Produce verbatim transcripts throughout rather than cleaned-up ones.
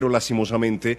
pero lastimosamente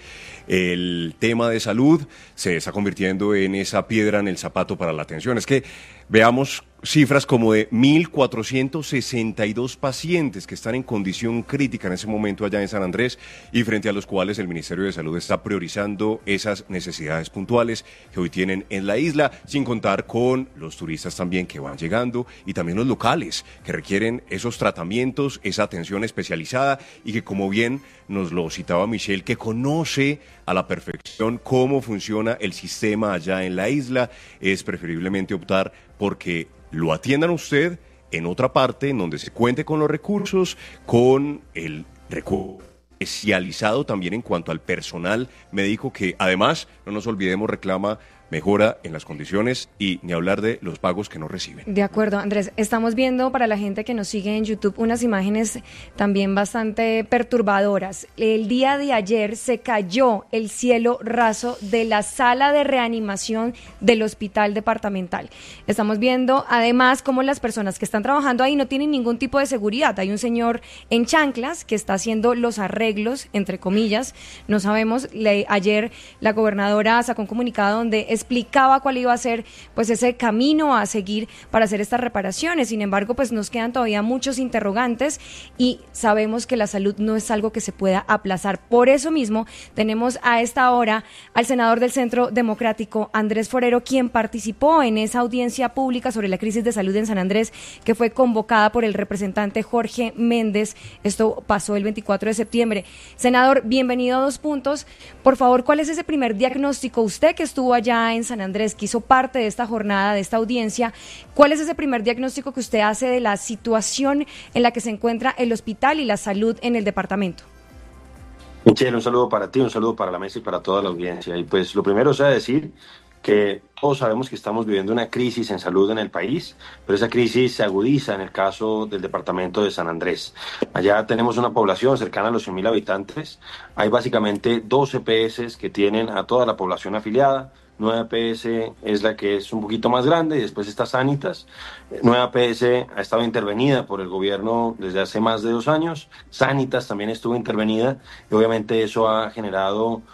el tema de salud se está convirtiendo en esa piedra en el zapato para la atención. Es que veamos cifras como de mil cuatrocientos sesenta y dos pacientes que están en condición crítica en ese momento allá en San Andrés y frente a los cuales el Ministerio de Salud está priorizando esas necesidades puntuales que hoy tienen en la isla, sin contar con los turistas también que van llegando y también los locales que requieren esos tratamientos, esa atención especializada y que, como bien nos lo citaba Michelle, que conoce a la perfección cómo funciona el sistema allá en la isla, es preferiblemente optar porque lo atiendan a usted en otra parte, en donde se cuente con los recursos, con el recurso especializado también en cuanto al personal médico, que además, no nos olvidemos, reclama mejora en las condiciones y ni hablar de los pagos que no reciben. De acuerdo, Andrés. Estamos viendo, para la gente que nos sigue en YouTube, unas imágenes también bastante perturbadoras. El día de ayer se cayó el cielo raso de la sala de reanimación del hospital departamental. Estamos viendo además cómo las personas que están trabajando ahí no tienen ningún tipo de seguridad. Hay un señor en chanclas que está haciendo los arreglos, entre comillas. No sabemos, le, ayer la gobernadora sacó un comunicado donde es explicaba cuál iba a ser pues ese camino a seguir para hacer estas reparaciones. Sin embargo, pues nos quedan todavía muchos interrogantes y sabemos que la salud no es algo que se pueda aplazar. Por eso mismo tenemos a esta hora al senador del Centro Democrático, Andrés Forero, quien participó en esa audiencia pública sobre la crisis de salud en San Andrés, que fue convocada por el representante Jorge Méndez. Esto pasó el veinticuatro de septiembre. Senador, bienvenido a Dos Puntos. Por favor, ¿cuál es ese primer diagnóstico? Usted que estuvo allá en San Andrés, que hizo parte de esta jornada, de esta audiencia, ¿cuál es ese primer diagnóstico que usted hace de la situación en la que se encuentra el hospital y la salud en el departamento? Michelle, un saludo para ti, un saludo para la mesa y para toda la audiencia. Y pues lo primero es decir que todos sabemos que estamos viviendo una crisis en salud en el país, pero esa crisis se agudiza en el caso del departamento de San Andrés. Allá tenemos una población cercana a los cien mil habitantes. Hay básicamente dos E P S que tienen a toda la población afiliada. Nueva P S es la que es un poquito más grande y después está Sanitas. Nueva P S ha estado intervenida por el gobierno desde hace más de dos años. Sanitas también estuvo intervenida y obviamente eso ha generado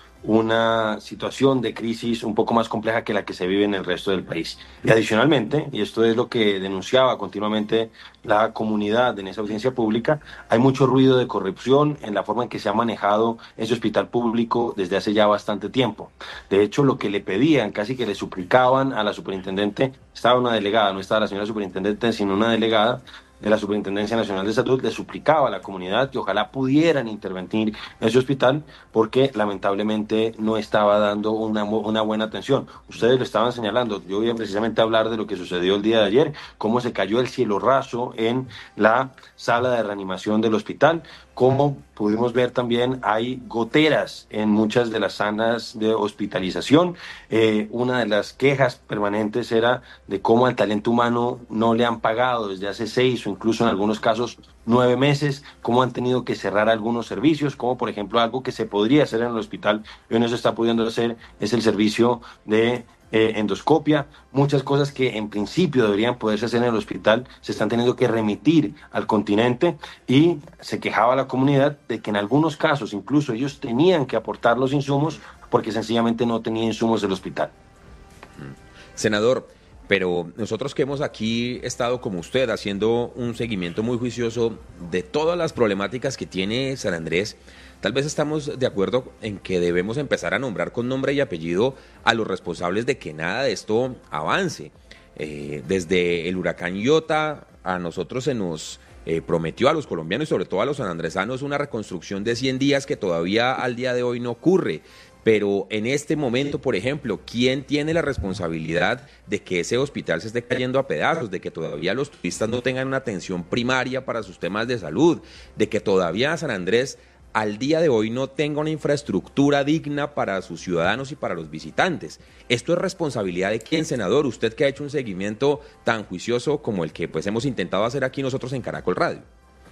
una situación de crisis un poco más compleja que la que se vive en el resto del país. Y adicionalmente, y esto es lo que denunciaba continuamente la comunidad en esa audiencia pública, hay mucho ruido de corrupción en la forma en que se ha manejado ese hospital público desde hace ya bastante tiempo. De hecho, lo que le pedían, casi que le suplicaban a la superintendente, estaba una delegada, no estaba la señora superintendente, sino una delegada de la Superintendencia Nacional de Salud, le suplicaba a la comunidad que ojalá pudieran intervenir en ese hospital porque lamentablemente no estaba dando una, una buena atención. Ustedes lo estaban señalando, yo voy a precisamente hablar de lo que sucedió el día de ayer, cómo se cayó el cielo raso en la sala de reanimación del hospital. Como pudimos ver también, hay goteras en muchas de las salas de hospitalización. Eh, una de las quejas permanentes era de cómo al talento humano no le han pagado desde hace seis o incluso en algunos casos nueve meses, cómo han tenido que cerrar algunos servicios, como por ejemplo algo que se podría hacer en el hospital y hoy no se está pudiendo hacer, es el servicio de Eh, endoscopia. Muchas cosas que en principio deberían poderse hacer en el hospital se están teniendo que remitir al continente y se quejaba la comunidad de que en algunos casos incluso ellos tenían que aportar los insumos porque sencillamente no tenía insumos del hospital. Senador, pero nosotros que hemos aquí estado como usted haciendo un seguimiento muy juicioso de todas las problemáticas que tiene San Andrés, tal vez estamos de acuerdo en que debemos empezar a nombrar con nombre y apellido a los responsables de que nada de esto avance. Eh, desde el huracán Iota, a nosotros se nos eh, prometió a los colombianos y sobre todo a los sanandresanos una reconstrucción de cien días que todavía al día de hoy no ocurre. Pero en este momento, por ejemplo, ¿quién tiene la responsabilidad de que ese hospital se esté cayendo a pedazos, de que todavía los turistas no tengan una atención primaria para sus temas de salud, de que todavía San Andrés al día de hoy no tenga una infraestructura digna para sus ciudadanos y para los visitantes? ¿Esto es responsabilidad de quién, senador? Usted que ha hecho un seguimiento tan juicioso como el que pues hemos intentado hacer aquí nosotros en Caracol Radio.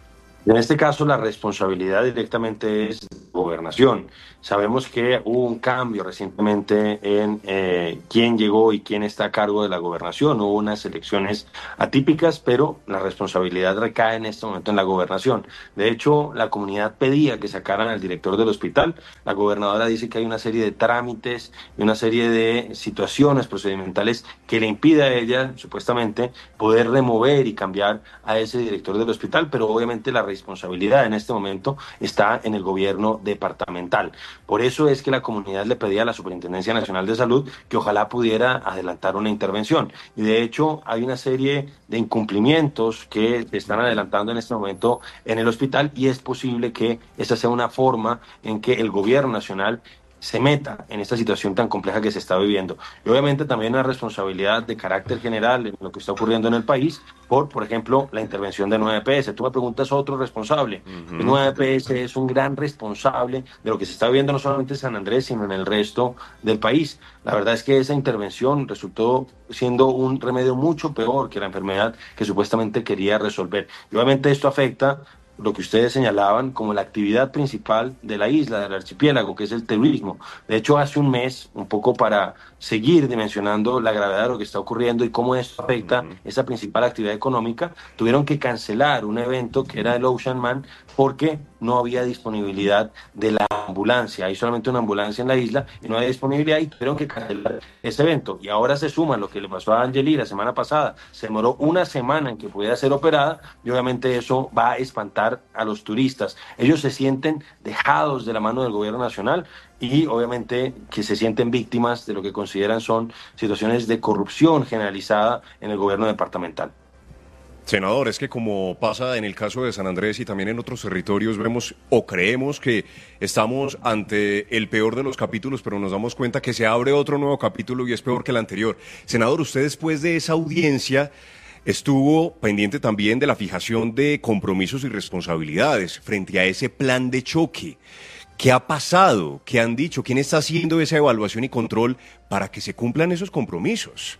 En este caso, la responsabilidad directamente es de gobernación. Sabemos que hubo un cambio recientemente en eh, quién llegó y quién está a cargo de la gobernación. Hubo unas elecciones atípicas, pero la responsabilidad recae en este momento en la gobernación. De hecho, la comunidad pedía que sacaran al director del hospital. La gobernadora dice que hay una serie de trámites y una serie de situaciones procedimentales que le impide a ella, supuestamente, poder remover y cambiar a ese director del hospital, pero obviamente la responsabilidad en este momento está en el gobierno departamental. Por eso es que la comunidad le pedía a la Superintendencia Nacional de Salud que ojalá pudiera adelantar una intervención. Y de hecho hay una serie de incumplimientos que se están adelantando en este momento en el hospital y es posible que esa sea una forma en que el gobierno nacional se meta en esta situación tan compleja que se está viviendo. Y obviamente también una responsabilidad de carácter general en lo que está ocurriendo en el país por, por ejemplo, la intervención de nueve P S. Tú me preguntas otro responsable. Uh-huh. El nueve P S es un gran responsable de lo que se está viviendo no solamente en San Andrés, sino en el resto del país. La verdad es que esa intervención resultó siendo un remedio mucho peor que la enfermedad que supuestamente quería resolver. Y obviamente esto afecta lo que ustedes señalaban como la actividad principal de la isla, del archipiélago, que es el turismo. De hecho, hace un mes, un poco para seguir dimensionando la gravedad de lo que está ocurriendo y cómo esto afecta uh-huh. esa principal actividad económica, tuvieron que cancelar un evento que era el Ocean Man porque no había disponibilidad de la ambulancia. Hay solamente una ambulancia en la isla y no hay disponibilidad y tuvieron que cancelar ese evento. Y ahora se suma lo que le pasó a Angeli la semana pasada. Se demoró una semana en que pudiera ser operada y obviamente eso va a espantar a los turistas. Ellos se sienten dejados de la mano del gobierno nacional y obviamente que se sienten víctimas de lo que consideran son situaciones de corrupción generalizada en el gobierno departamental. Senador, es que como pasa en el caso de San Andrés y también en otros territorios, vemos o creemos que estamos ante el peor de los capítulos, pero nos damos cuenta que se abre otro nuevo capítulo y es peor que el anterior. Senador, usted después de esa audiencia estuvo pendiente también de la fijación de compromisos y responsabilidades frente a ese plan de choque. ¿Qué ha pasado? ¿Qué han dicho? ¿Quién está haciendo esa evaluación y control para que se cumplan esos compromisos?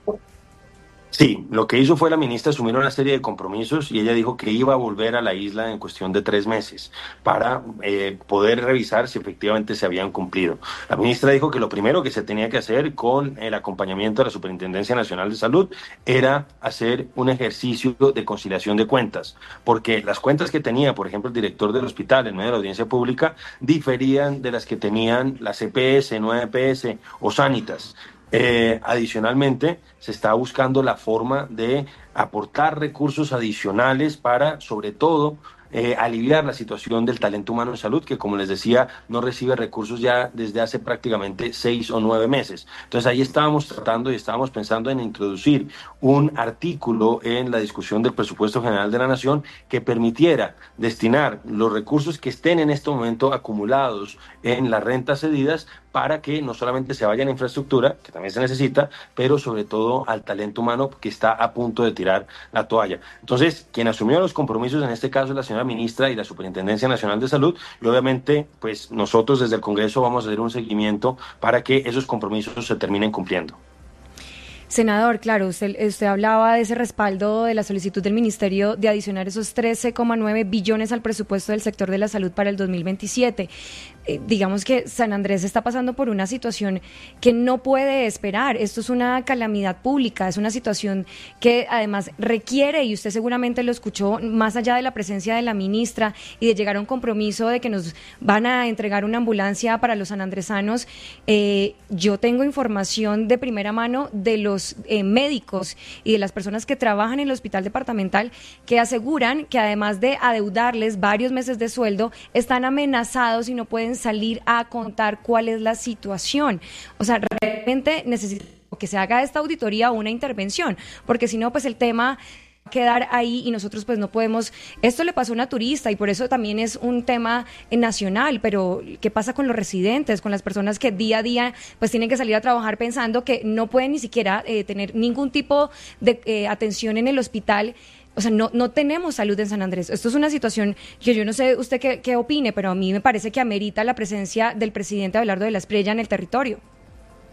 Sí, lo que hizo fue la ministra asumir una serie de compromisos y ella dijo que iba a volver a la isla en cuestión de tres meses para eh, poder revisar si efectivamente se habían cumplido. La ministra dijo que lo primero que se tenía que hacer con el acompañamiento de la Superintendencia Nacional de Salud era hacer un ejercicio de conciliación de cuentas, porque las cuentas que tenía, por ejemplo, el director del hospital en medio de la audiencia pública diferían de las que tenían la C P S, nueve P S o Sanitas. Eh, adicionalmente, se está buscando la forma de aportar recursos adicionales para, sobre todo, eh, aliviar la situación del talento humano en salud, que como les decía, no recibe recursos ya desde hace prácticamente seis o nueve meses. Entonces ahí estábamos tratando y estábamos pensando en introducir un artículo en la discusión del presupuesto general de la Nación que permitiera destinar los recursos que estén en este momento acumulados en las rentas cedidas para que no solamente se vaya a la infraestructura, que también se necesita, pero sobre todo al talento humano que está a punto de tirar la toalla. Entonces, quien asumió los compromisos en este caso es la señora ministra y la Superintendencia Nacional de Salud, y obviamente pues nosotros desde el Congreso vamos a hacer un seguimiento para que esos compromisos se terminen cumpliendo. Senador, claro, usted, usted hablaba de ese respaldo de la solicitud del Ministerio de adicionar esos trece coma nueve billones al presupuesto del sector de la salud para el dos mil veintisiete. Eh, digamos que San Andrés está pasando por una situación que no puede esperar. Esto es una calamidad pública, es una situación que además requiere, y usted seguramente lo escuchó, más allá de la presencia de la ministra y de llegar a un compromiso de que nos van a entregar una ambulancia para los sanandresanos, eh, yo tengo información de primera mano de los Eh, médicos y de las personas que trabajan en el hospital departamental que aseguran que además de adeudarles varios meses de sueldo, están amenazados y no pueden salir a contar cuál es la situación. O sea, realmente necesitamos que se haga esta auditoría o una intervención, porque si no, pues el tema quedar ahí y nosotros pues no podemos. Esto le pasó a una turista y por eso también es un tema nacional, pero ¿qué pasa con los residentes, con las personas que día a día pues tienen que salir a trabajar pensando que no pueden ni siquiera eh, tener ningún tipo de eh, atención en el hospital? O sea, no, no tenemos salud en San Andrés. Esto es una situación que yo no sé usted qué, qué opine, pero a mí me parece que amerita la presencia del presidente Abelardo de la Espriella en el territorio.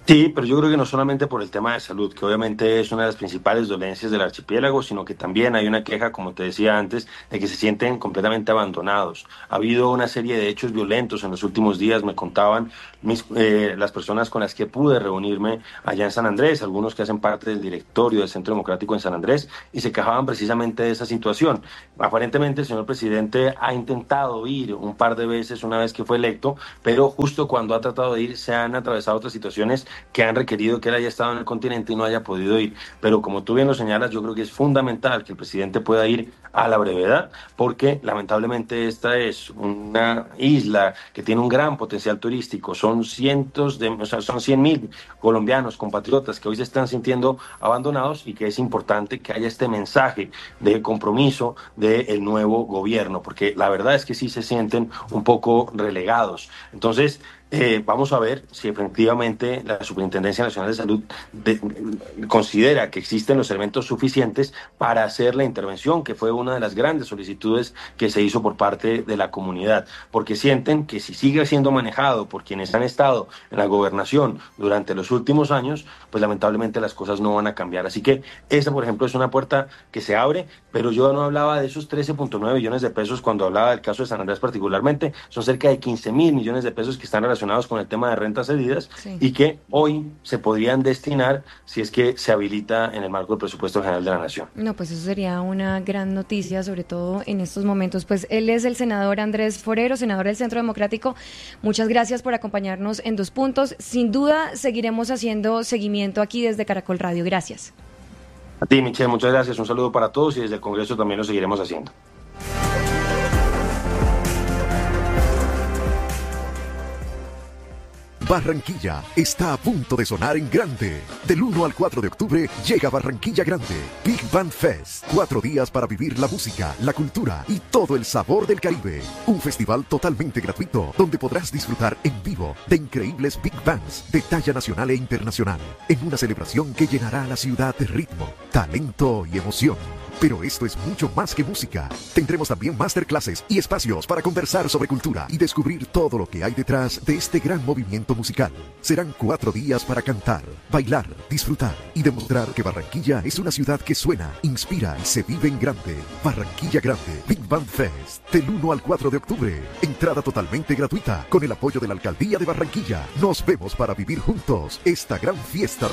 Sí, pero yo creo que no solamente por el tema de salud, que obviamente es una de las principales dolencias del archipiélago, sino que también hay una queja, como te decía antes, de que se sienten completamente abandonados. Ha habido una serie de hechos violentos en los últimos días, me contaban mis, eh, las personas con las que pude reunirme allá en San Andrés, algunos que hacen parte del directorio del Centro Democrático en San Andrés, y se quejaban precisamente de esa situación. Aparentemente el señor presidente ha intentado ir un par de veces una vez que fue electo, pero justo cuando ha tratado de ir se han atravesado otras situaciones que han requerido que él haya estado en el continente y no haya podido ir. Pero como tú bien lo señalas, yo creo que es fundamental que el presidente pueda ir a la brevedad, porque lamentablemente esta es una isla que tiene un gran potencial turístico. Son cientos de, o sea, son cien mil colombianos, compatriotas, que hoy se están sintiendo abandonados y que es importante que haya este mensaje de compromiso del nuevo gobierno, porque la verdad es que sí se sienten un poco relegados. Entonces, Eh, vamos a ver si efectivamente la Superintendencia Nacional de Salud de, considera que existen los elementos suficientes para hacer la intervención, que fue una de las grandes solicitudes que se hizo por parte de la comunidad, porque sienten que si sigue siendo manejado por quienes han estado en la gobernación durante los últimos años, pues lamentablemente las cosas no van a cambiar. Así que esta, por ejemplo, es una puerta que se abre, pero yo no hablaba de esos trece punto nueve billones de pesos cuando hablaba del caso de San Andrés particularmente, son cerca de quince mil millones de pesos que están relacionados con el tema de rentas cedidas, sí, y que hoy se podrían destinar si es que se habilita en el marco del presupuesto general de la Nación. No, pues eso sería una gran noticia, sobre todo en estos momentos. Pues él es el senador Andrés Forero, senador del Centro Democrático. Muchas gracias por acompañarnos en Dos Puntos. Sin duda seguiremos haciendo seguimiento aquí desde Caracol Radio. Gracias. A ti, Michelle, muchas gracias. Un saludo para todos y desde el Congreso también lo seguiremos haciendo. Barranquilla está a punto de sonar en grande. Del uno al cuatro de octubre llega Barranquilla Grande, Big Band Fest. Cuatro días para vivir la música, la cultura y todo el sabor del Caribe. Un festival totalmente gratuito donde podrás disfrutar en vivo de increíbles Big Bands de talla nacional e internacional. En una celebración que llenará a la ciudad de ritmo, talento y emoción. Pero esto es mucho más que música. Tendremos también masterclasses y espacios para conversar sobre cultura y descubrir todo lo que hay detrás de este gran movimiento musical. Serán cuatro días para cantar, bailar, disfrutar y demostrar que Barranquilla es una ciudad que suena, inspira y se vive en grande. Barranquilla Grande, Big Band Fest, del uno al cuatro de octubre. Entrada totalmente gratuita con el apoyo de la Alcaldía de Barranquilla. Nos vemos para vivir juntos esta gran fiesta.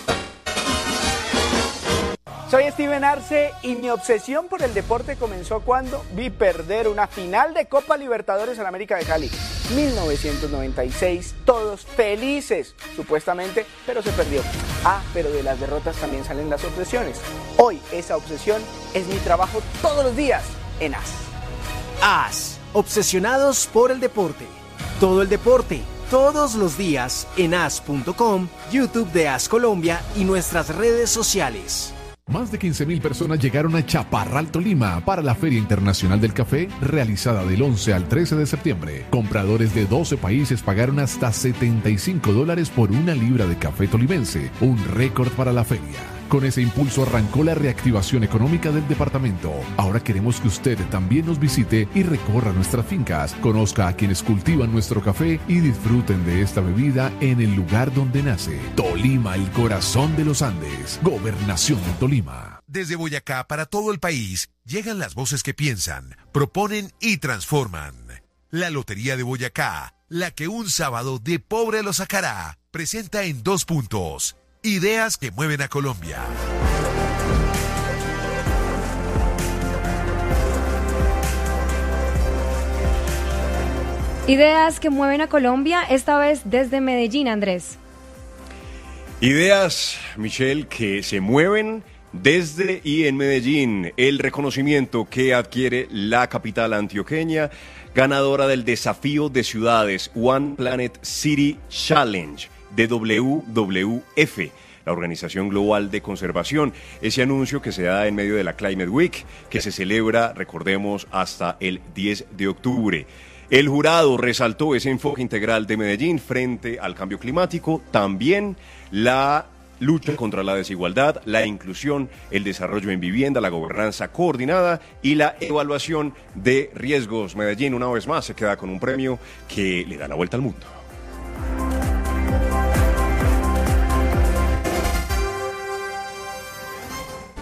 Soy Steven Arce y mi obsesión por el deporte comenzó cuando vi perder una final de Copa Libertadores en América de Cali. mil novecientos noventa y seis, todos felices, supuestamente, pero se perdió. Ah, pero de las derrotas también salen las obsesiones. Hoy esa obsesión es mi trabajo todos los días en A S. A S, obsesionados por el deporte. Todo el deporte, todos los días en A S punto com, YouTube de A S Colombia y nuestras redes sociales. Más de quince mil personas llegaron a Chaparral, Tolima, para la Feria Internacional del Café, realizada del once al trece de septiembre. Compradores de doce países pagaron hasta setenta y cinco dólares por una libra de café tolimense, un récord para la feria. Con ese impulso arrancó la reactivación económica del departamento. Ahora queremos que usted también nos visite y recorra nuestras fincas, conozca a quienes cultivan nuestro café y disfruten de esta bebida en el lugar donde nace. Tolima, el corazón de los Andes. Gobernación de Tolima. Desde Boyacá para todo el país llegan las voces que piensan, proponen y transforman. La Lotería de Boyacá, la que un sábado de pobre lo sacará, presenta en Dos Puntos. Ideas que mueven a Colombia. Ideas que mueven a Colombia, esta vez desde Medellín, Andrés. Ideas, Michelle, que se mueven desde y en Medellín. El reconocimiento que adquiere la capital antioqueña, ganadora del desafío de ciudades One Planet City Challenge de W W F, la Organización Global de Conservación. Ese anuncio que se da en medio de la Climate Week, que se celebra, recordemos, hasta el diez de octubre. El jurado resaltó ese enfoque integral de Medellín frente al cambio climático, también la lucha contra la desigualdad, la inclusión, el desarrollo en vivienda, la gobernanza coordinada y la evaluación de riesgos. Medellín, una vez más, se queda con un premio que le da la vuelta al mundo.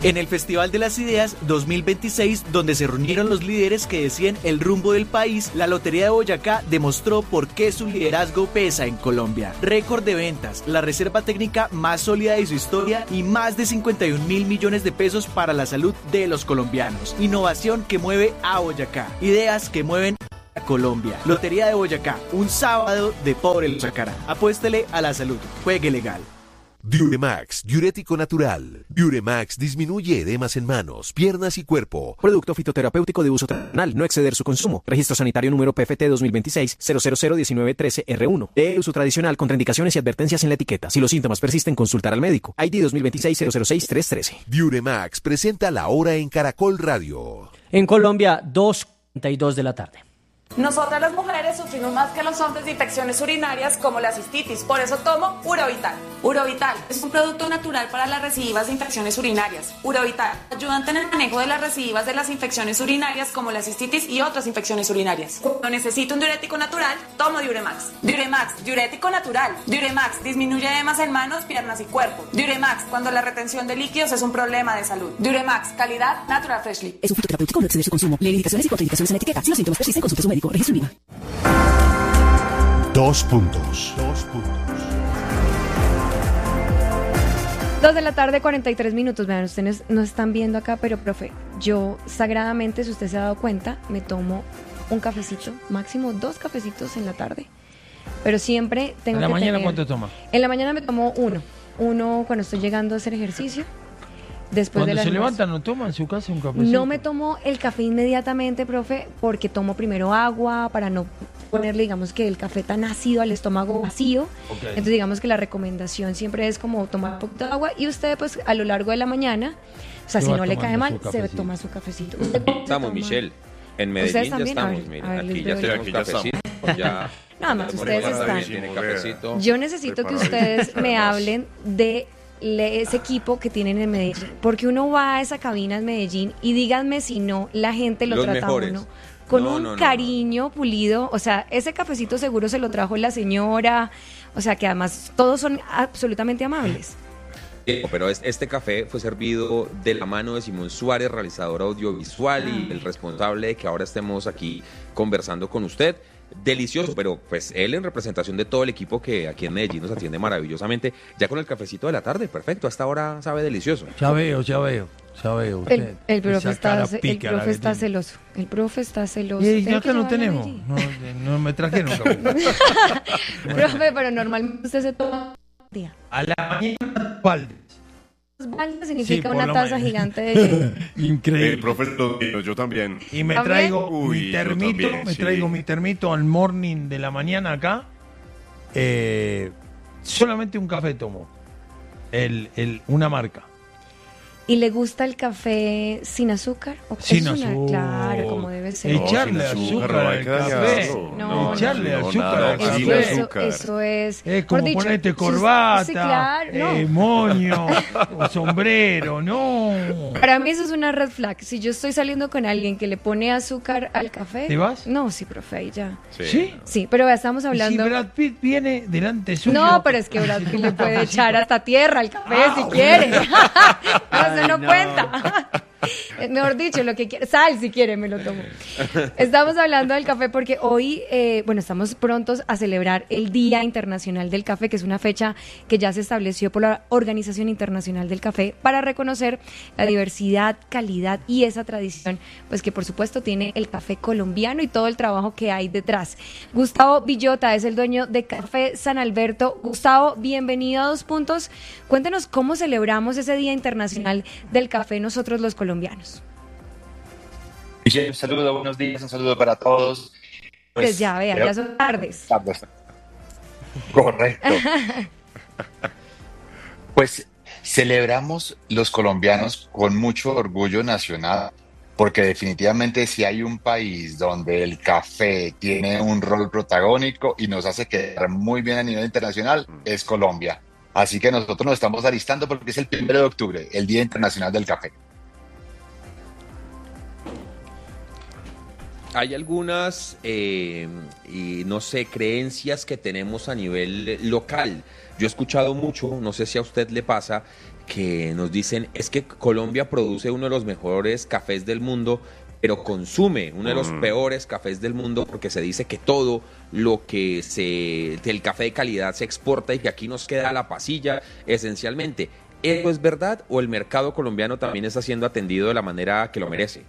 En el Festival de las Ideas dos mil veintiséis, donde se reunieron los líderes que decían el rumbo del país, la Lotería de Boyacá demostró por qué su liderazgo pesa en Colombia. Récord de ventas, la reserva técnica más sólida de su historia y más de cincuenta y un mil millones de pesos para la salud de los colombianos. Innovación que mueve a Boyacá. Ideas que mueven a Colombia. Lotería de Boyacá, un sábado de pobre lo sacará. Apuéstele a la salud. Juegue legal. Diuremax, diurético natural. Diuremax disminuye edemas en manos, piernas y cuerpo. Producto fitoterapéutico de uso tradicional, no exceder su consumo. Registro sanitario número P F T dos mil veintiséis cero cero cero diecinueve trece R uno. De uso tradicional, contraindicaciones y advertencias en la etiqueta. Si los síntomas persisten, consultar al médico. I D dos mil veintiséis cero cero seis tres trece. Diuremax presenta la hora en Caracol Radio. En Colombia, dos cuarenta y dos de la tarde. Nosotras las mujeres sufrimos más que los hombres de infecciones urinarias como la cistitis, por eso tomo Urovital. Urovital es un producto natural para las recidivas de infecciones urinarias. Urovital, ayudante en el manejo de las recidivas de las infecciones urinarias como la cistitis y otras infecciones urinarias. Cuando necesito un diurético natural, tomo Diuremax. Diuremax, diurético natural. Diuremax disminuye edemas en manos, piernas y cuerpo. Diuremax, cuando la retención de líquidos es un problema de salud. Diuremax, calidad Natural Freshly. Es un fitoterapéutico, no exceder su consumo. Lee indicaciones y contraindicaciones en la etiqueta. Si los síntomas persisten, consulte a su médico. Registro IVA. Dos puntos. Dos puntos. Dos de la tarde, cuarenta y tres minutos. Vean, ustedes no están viendo acá, pero profe, yo sagradamente, si usted se ha dado cuenta, me tomo un cafecito, máximo dos cafecitos en la tarde. Pero siempre tengo que ¿En la mañana tener... cuánto toma? En la mañana me tomo uno. Uno cuando estoy llegando a hacer ejercicio. Después Cuando de se levanta, ¿no toma en su casa un cafecito? No me tomo el café inmediatamente, profe, porque tomo primero agua para no ponerle, digamos, que el café tan ácido al estómago vacío. Okay. Entonces, digamos que la recomendación siempre es como tomar un poquito de agua y usted, pues, a lo largo de la mañana, o sea, si no le cae mal, se toma su cafecito. Estamos, Michelle, en Medellín ya estamos. Miren, aquí ya tenemos cafecito. Ya... Nada más, ustedes están. Yo necesito que ustedes me hablen de ese equipo que tienen en Medellín, porque uno va a esa cabina en Medellín y díganme si no, la gente lo Los trata mejores. a uno con no, un no, no, cariño no. pulido, o sea, ese cafecito seguro se lo trajo la señora, o sea, que además todos son absolutamente amables. Pero este café fue servido de la mano de Simón Suárez, realizador audiovisual y el responsable de que ahora estemos aquí conversando con usted. Delicioso, pero pues él en representación de todo el equipo que aquí en Medellín nos atiende maravillosamente, ya con el cafecito de la tarde, perfecto, hasta ahora sabe delicioso. Ya veo, ya veo, ya veo. Usted, el, el profe, está, el profe está celoso, el profe está celoso. Y acá no tenemos, no, no me trajeron café. Profe, pero normalmente usted se toma un día. A la mañana, balde. Balde significa sí, una taza gigante de hielo. Increíble. El profe, yo también. Y me ¿También? traigo Uy, mi termito, también, me sí. traigo mi termito al morning de la mañana acá. Eh, solamente un café tomo. El, el, una marca. ¿Y le gusta el café sin azúcar? ¿O sin una, azúcar. Claro, como debe ser. Echarle no, azúcar al café. No, Echarle no, azúcar no, al no, café. Eso, eso es... Es como dicho, ponerte corbata, sí, claro, no. eh, moño, o sombrero, no. Para mí eso es una red flag. Si yo estoy saliendo con alguien que le pone azúcar al café... ¿Te vas? No, sí, profe, ahí ya. ¿Sí? ¿Sí? Sí, pero estamos hablando... ¿Y si Brad Pitt viene delante suyo? No, pero es que Brad Pitt le puede echar hasta tierra al café ah, si okay. quiere. No, eso no, no cuenta. Mejor dicho, lo que quiere, sal si quiere, me lo tomo. Estamos hablando del café porque hoy, eh, bueno, estamos prontos a celebrar el Día Internacional del Café, que es una fecha que ya se estableció por la Organización Internacional del Café para reconocer la diversidad, calidad y esa tradición, pues que por supuesto tiene el café colombiano y todo el trabajo que hay detrás. Gustavo Villota es el dueño de Café San Alberto. Gustavo, bienvenido a Dos Puntos. Cuéntenos cómo celebramos ese Día Internacional del Café nosotros los colombianos. Michelle, un saludo, buenos días, un saludo para todos. Pues, pues ya vean, pero... ya son tardes. tardes. Correcto. Pues celebramos los colombianos con mucho orgullo nacional, porque definitivamente si hay un país donde el café tiene un rol protagónico y nos hace quedar muy bien a nivel internacional, es Colombia. Así que nosotros nos estamos alistando porque es el primero de octubre, el Día Internacional del Café. hay algunas, eh, y no sé, creencias que tenemos a nivel local. Yo he escuchado mucho, no sé si a usted le pasa, que nos dicen, es que Colombia produce uno de los mejores cafés del mundo, pero consume uno de los mm. peores cafés del mundo, porque se dice que todo lo que se, el café de calidad se exporta y que aquí nos queda la pasilla, esencialmente. ¿Eso es verdad o el mercado colombiano también está siendo atendido de la manera que lo merece?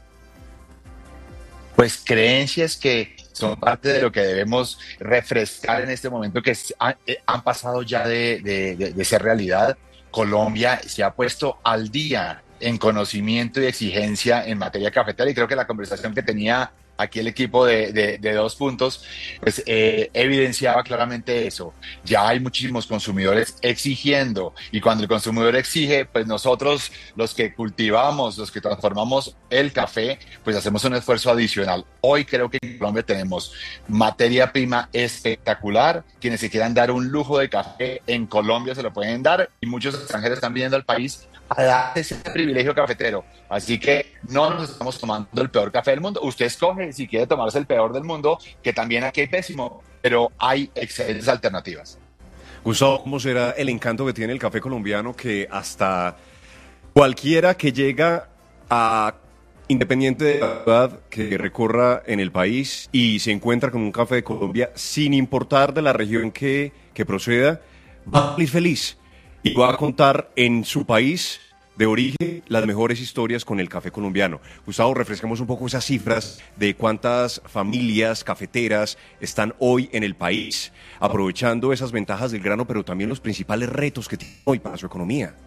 Pues creencias que son parte de lo que debemos refrescar en este momento, que han, han pasado ya de, de, de, de ser realidad. Colombia se ha puesto al día en conocimiento y exigencia en materia cafetera, y creo que la conversación que tenía aquí el equipo de, de, de Dos Puntos, pues eh, evidenciaba claramente eso. Ya hay muchísimos consumidores exigiendo, y cuando el consumidor exige, pues nosotros, los que cultivamos, los que transformamos el café, pues hacemos un esfuerzo adicional. Hoy creo que en Colombia tenemos materia prima espectacular. Quienes se quieran dar un lujo de café en Colombia se lo pueden dar, y muchos extranjeros están viniendo al país a darse ese privilegio cafetero. Así que no nos estamos tomando el peor café del mundo. Usted escoge si quiere tomarse el peor del mundo, que también aquí hay pésimo, pero hay excelentes alternativas. Gustavo, ¿cómo será el encanto que tiene el café colombiano, que hasta cualquiera que llega a, independiente de la ciudad que recorra en el país y se encuentra con un café de Colombia, sin importar de la región que, que proceda, va a salir feliz y va a contar en su país de origen las mejores historias con el café colombiano? Gustavo, refrescamos un poco esas cifras de cuántas familias cafeteras están hoy en el país, aprovechando esas ventajas del grano, pero también los principales retos que tiene hoy para su economía.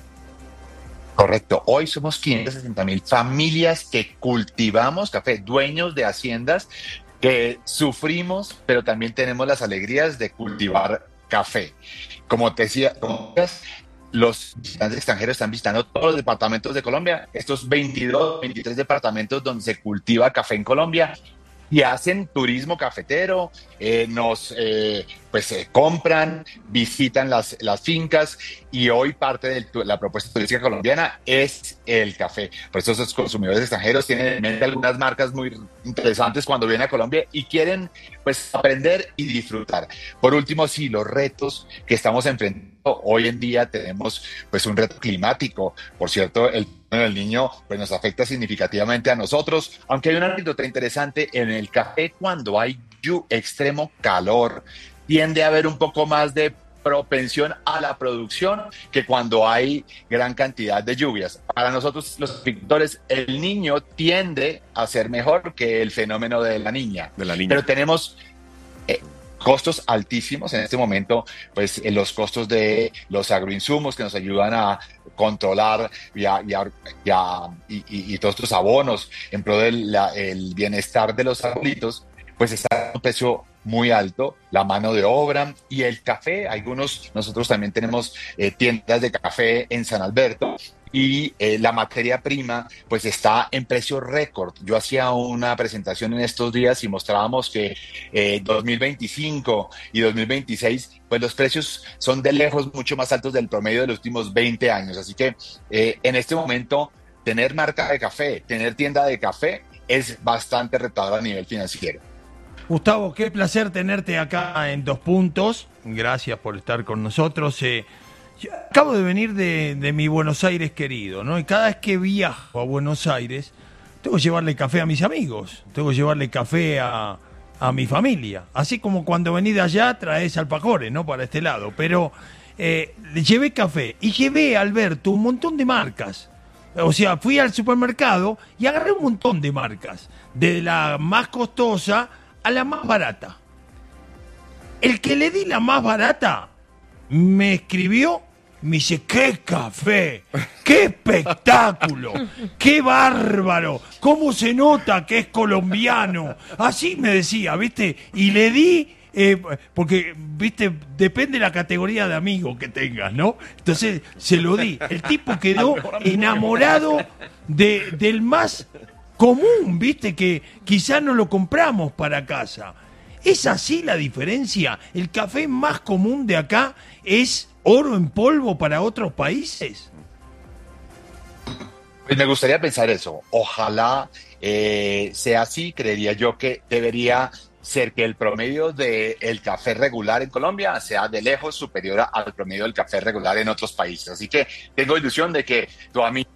Correcto. Hoy somos quinientas sesenta mil familias que cultivamos café, dueños de haciendas que sufrimos, pero también tenemos las alegrías de cultivar café. Como te decía, como decías, los visitantes extranjeros están visitando todos los departamentos de Colombia, estos veintidós, veintitrés departamentos donde se cultiva café en Colombia, y hacen turismo cafetero, eh, nos eh, pues eh, compran, visitan las, las fincas, y hoy parte de la propuesta turística colombiana es el café. Por eso esos consumidores extranjeros tienen en mente algunas marcas muy interesantes cuando vienen a Colombia y quieren pues aprender y disfrutar. Por último, sí, los retos que estamos enfrentando hoy en día, tenemos pues un reto climático. Por cierto, el El Niño pues nos afecta significativamente a nosotros, aunque hay una anécdota interesante en el café. Cuando hay extremo calor, tiende a haber un poco más de propensión a la producción que cuando hay gran cantidad de lluvias. Para nosotros los apicultores, el Niño tiende a ser mejor que el fenómeno de la niña, de la niña. Pero tenemos eh, costos altísimos en este momento, pues en los costos de los agroinsumos que nos ayudan a controlar y, a, y, a, y, a, y, y, y todos estos abonos en pro del la, el bienestar de los arbolitos, pues está a un precio muy alto, la mano de obra y el café. Algunos, nosotros también tenemos eh, tiendas de café en San Alberto, y eh, la materia prima pues está en precio récord. Yo hacía una presentación en estos días y mostrábamos que eh, dos mil veinticinco y dos mil veintiséis pues los precios son de lejos mucho más altos del promedio de los últimos veinte años. Así que eh, en este momento tener marca de café, tener tienda de café es bastante retador a nivel financiero. Gustavo, qué placer tenerte acá en Dos Puntos. Gracias por estar con nosotros. Eh, yo acabo de venir de, de mi Buenos Aires querido, ¿no? Y cada vez que viajo a Buenos Aires, tengo que llevarle café a mis amigos, tengo que llevarle café a, a mi familia. Así como cuando venís de allá traes alfajores, ¿no? Para este lado. Pero eh, le llevé café y llevé, Alberto, un montón de marcas. O sea, fui al supermercado y agarré un montón de marcas, de la más costosa a la más barata. El que le di la más barata me escribió, me dice, ¡qué café! ¡Qué espectáculo! ¡Qué bárbaro! ¿Cómo se nota que es colombiano? Así me decía, ¿viste? Y le di, eh, porque, ¿viste? Depende de la categoría de amigo que tengas, ¿no? Entonces, se lo di. El tipo quedó enamorado de, del más común, ¿viste? Que quizás no lo compramos para casa. ¿Es así la diferencia? ¿El café más común de acá es oro en polvo para otros países? Pues me gustaría pensar eso. Ojalá eh, sea así, creería yo que debería ser que el promedio del café regular en Colombia sea de lejos superior al promedio del café regular en otros países. Así que tengo ilusión de que tu amigo...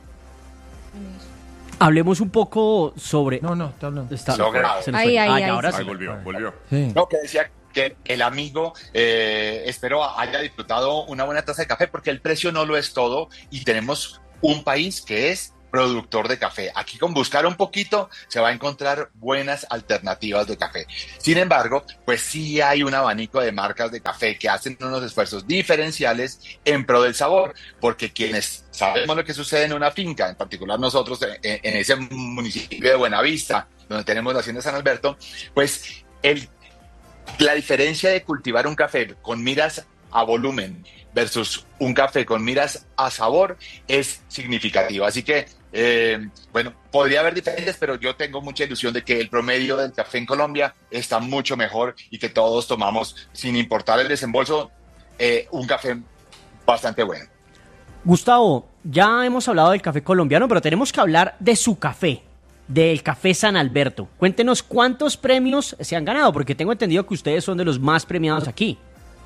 Hablemos un poco sobre... No, no, está hablando. Está... Logrado. Se nos Ahí, fue. ahí, Ah, ahí, ya, ahora sí. sí. Ahí volvió, volvió. Sí. No, que decía que el amigo, eh, espero haya disfrutado una buena taza de café, porque el precio no lo es todo y tenemos un país que es productor de café. Aquí con buscar un poquito se va a encontrar buenas alternativas de café. Sin embargo, pues sí hay un abanico de marcas de café que hacen unos esfuerzos diferenciales en pro del sabor, porque quienes sabemos lo que sucede en una finca, en particular nosotros en, en ese municipio de Buenavista, donde tenemos la hacienda San Alberto, pues el, la diferencia de cultivar un café con miras a volumen versus un café con miras a sabor es significativa. Así que, eh, bueno, podría haber diferencias, pero yo tengo mucha ilusión de que el promedio del café en Colombia está mucho mejor y que todos tomamos, sin importar el desembolso, eh, un café bastante bueno. Gustavo, ya hemos hablado del café colombiano, pero tenemos que hablar de su café, del Café San Alberto. Cuéntenos cuántos premios se han ganado, porque tengo entendido que ustedes son de los más premiados aquí.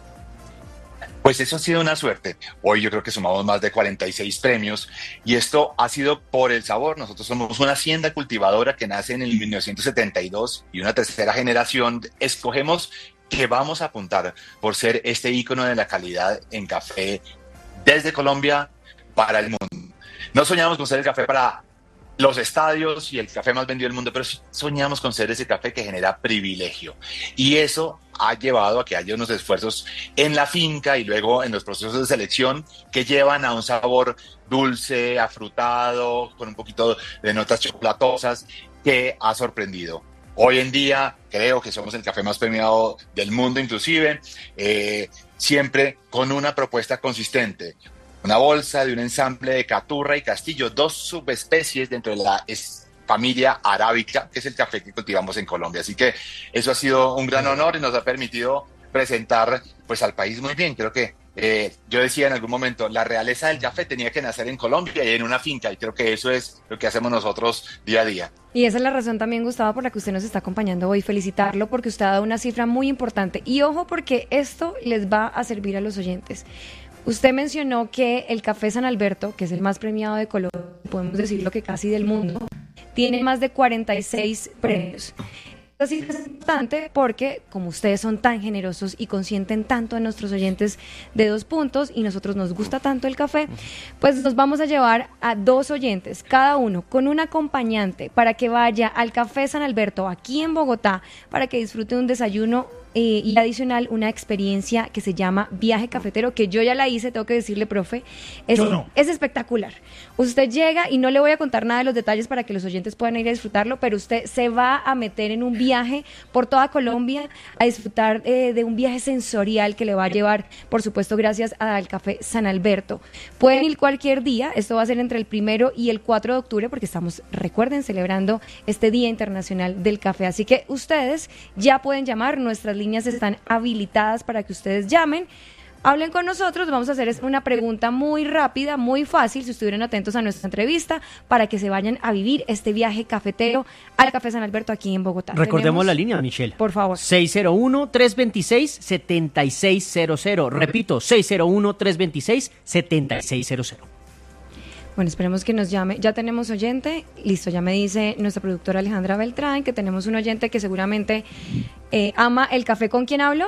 Pues eso ha sido una suerte. Hoy yo creo que sumamos más de cuarenta y seis premios y esto ha sido por el sabor. Nosotros somos una hacienda cultivadora que nace en el mil novecientos setenta y dos y una tercera generación. Escogemos que vamos a apuntar por ser este ícono de la calidad en café desde Colombia para el mundo. No soñamos con ser el café para los estadios y el café más vendido del mundo, pero sí soñamos con ser ese café que genera privilegio. Y eso ha llevado a que haya unos esfuerzos en la finca y luego en los procesos de selección que llevan a un sabor dulce, afrutado, con un poquito de notas chocolatosas, que ha sorprendido. Hoy en día creo que somos el café más premiado del mundo inclusive, eh, siempre con una propuesta consistente. Una bolsa de un ensamble de caturra y castillo, dos subespecies dentro de la es, familia arábica, que es el café que cultivamos en Colombia. Así que eso ha sido un gran honor y nos ha permitido presentar pues al país muy bien. Creo que eh, yo decía en algún momento, la realeza del café tenía que nacer en Colombia y en una finca, y creo que eso es lo que hacemos nosotros día a día. Y esa es la razón también, Gustavo, por la que usted nos está acompañando hoy. Felicitarlo porque usted ha dado una cifra muy importante. Y ojo, porque esto les va a servir a los oyentes. Usted mencionó que el Café San Alberto, que es el más premiado de Colombia, podemos decirlo que casi del mundo, tiene más de cuarenta y seis premios. Esto sí es importante porque, como ustedes son tan generosos y consienten tanto a nuestros oyentes de dos puntos y nosotros nos gusta tanto el café, pues nos vamos a llevar a dos oyentes, cada uno con un acompañante, para que vaya al Café San Alberto aquí en Bogotá, para que disfrute un desayuno Eh, y adicional una experiencia que se llama Viaje Cafetero, que yo ya la hice, tengo que decirle, profe, es, no. es espectacular. Usted llega y no le voy a contar nada de los detalles para que los oyentes puedan ir a disfrutarlo, pero usted se va a meter en un viaje por toda Colombia a disfrutar eh, de un viaje sensorial que le va a llevar, por supuesto, gracias al Café San Alberto. Pueden ir cualquier día, esto va a ser entre el primero y el cuatro de octubre, porque estamos, recuerden, celebrando este Día Internacional del Café. Así que ustedes ya pueden llamar, nuestras líneas están habilitadas para que ustedes llamen, hablen con nosotros. Vamos a hacer una pregunta muy rápida, muy fácil, si estuvieran atentos a nuestra entrevista, para que se vayan a vivir este viaje cafetero al Café San Alberto aquí en Bogotá. Recordemos ¿Tenemos? la línea, Michelle. Por favor. seis cero uno, tres dos seis, siete seis cero cero. Repito, seis cero uno, tres dos seis, siete seis cero cero. Bueno, esperemos que nos llame. Ya tenemos oyente. Listo, ya me dice nuestra productora Alejandra Beltrán que tenemos un oyente que seguramente eh, ama el café. ¿Con quién hablo?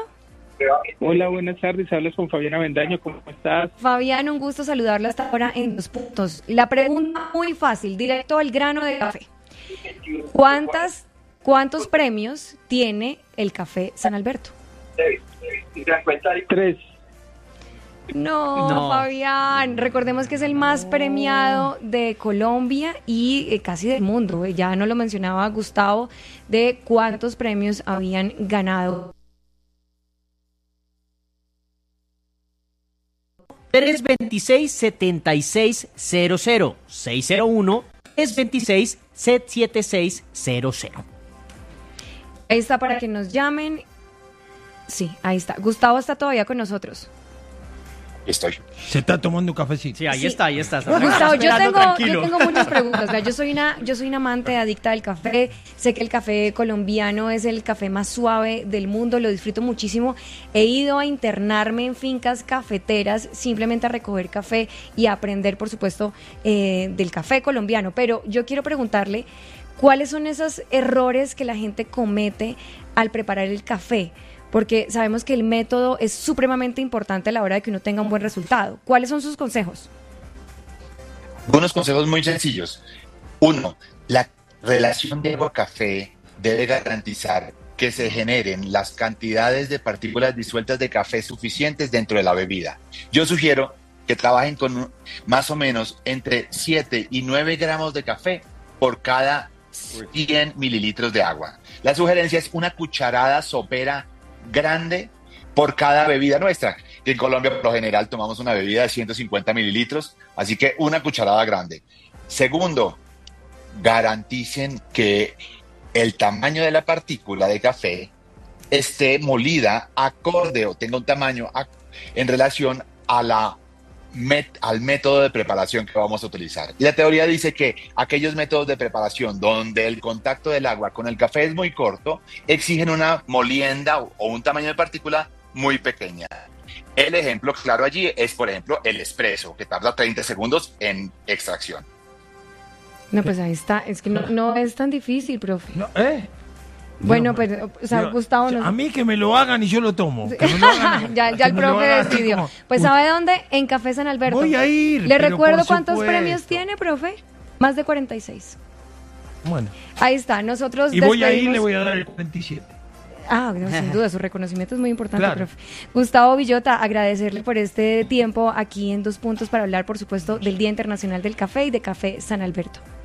Hola, buenas tardes. Hablas con Fabián Avendaño. ¿Cómo estás? Fabián, un gusto saludarla hasta ahora en Dos Puntos. La pregunta muy fácil, directo al grano de café. ¿Cuántas, ¿Cuántos premios tiene el Café San Alberto? Tres. No, no, Fabián, recordemos que es el más premiado de Colombia y eh, casi del mundo. Ya no lo mencionaba Gustavo de cuántos premios habían ganado. tres dos seis, siete seis cero cero. seis cero uno, tres dos seis, siete seis cero cero. Ahí está para que nos llamen. Sí, ahí está. Gustavo está todavía con nosotros. Estoy. Se está tomando un cafecito. Sí, ahí Sí. está, ahí está. está Gustavo, yo esperando tengo, tranquilo. yo tengo muchas preguntas. O sea, yo soy una, yo soy una amante adicta del café. Sé que el café colombiano es el café más suave del mundo, lo disfruto muchísimo. He ido a internarme en fincas cafeteras simplemente a recoger café y a aprender, por supuesto, eh, del café colombiano. Pero yo quiero preguntarle, ¿cuáles son esos errores que la gente comete al preparar el café? Porque sabemos que el método es supremamente importante a la hora de que uno tenga un buen resultado. ¿Cuáles son sus consejos? Unos consejos muy sencillos. Uno, la relación de agua-café debe garantizar que se generen las cantidades de partículas disueltas de café suficientes dentro de la bebida. Yo sugiero que trabajen con más o menos entre siete y nueve gramos de café por cada cien mililitros de agua. La sugerencia es una cucharada sopera grande por cada bebida nuestra. En Colombia, por lo general, tomamos una bebida de ciento cincuenta mililitros, así que una cucharada grande. Segundo, garanticen que el tamaño de la partícula de café esté molida acorde o tenga un tamaño ac- en relación a la met- al método de preparación que vamos a utilizar. Y la teoría dice que aquellos métodos de preparación donde el contacto del agua con el café es muy corto, exigen una molienda o, o un tamaño de partícula muy pequeña. El ejemplo claro allí es, por ejemplo, el espresso, que tarda treinta segundos en extracción. No, pues ahí está. Es que no, no es tan difícil, profe. No, ¿eh? Bueno, pero, o sea, Yo- Gustavo no. A mí que me lo hagan y yo lo tomo. Que me lo hagan. ya, ya Que el me lo profe hagan así decidió. como- Pues Uy, ¿sabe dónde? En Café San Alberto. Voy a ir, Le pero recuerdo por cuántos supuesto. premios tiene, profe. Más de cuarenta y seis. Bueno. Ahí está. Nosotros Y voy a ir, despedimos- le voy a dar el cuarenta y siete. Ah, no, sin duda, su reconocimiento es muy importante, Claro. profe. Gustavo Villota, agradecerle por este tiempo aquí en Dos Puntos para hablar, por supuesto, del Día Internacional del Café y de Café San Alberto.